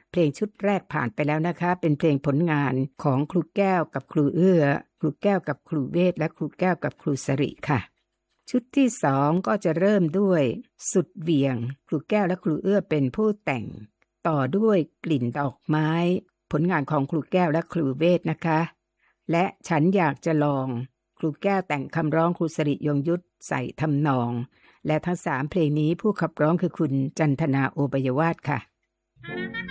เพลงชุดแรกผ่านไปแล้วนะคะเป็นเพลงผลงานของครูแก้วกับครูเอื้อครูแก้วกับครูเวทและครูแก้วกับครูสริค่ะชุดที่2ก็จะเริ่มด้วยสุดเหวี่ยงครูแก้วและครูเอื้อเป็นผู้แต่งต่อด้วยกลิ่นดอกไม้ผลงานของครูแก้วและครูเวทนะคะและฉันอยากจะลองครูแก้วแต่งคำร้องครูสริยงยุทธใส่ทำนองและทั้ง3เพลงนี้ผู้ขับร้องคือคุณจันทนาโอบยวาทค่ะ